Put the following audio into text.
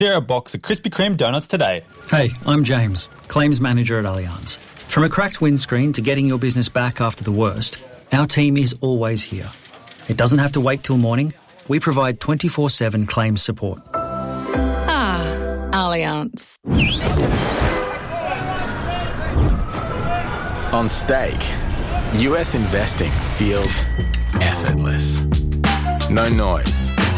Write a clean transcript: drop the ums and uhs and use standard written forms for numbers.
Share a box of Krispy Kreme donuts today. Hey, I'm James, Claims Manager at Allianz. From a cracked windscreen to getting your business back after the worst, our team is always here. It doesn't have to wait till morning. We provide 24/7 claims support. Allianz. On stake, US investing feels effortless. No noise,